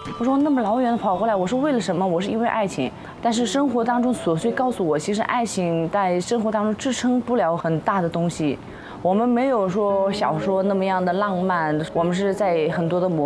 我说那么老远的跑过来，我说为了什么？我是因为爱情。但是生活当中琐碎告诉我，其实爱情在生活当中支撑不了很大的东西。我们没有说小说那么样的浪漫，我们是在很多的磨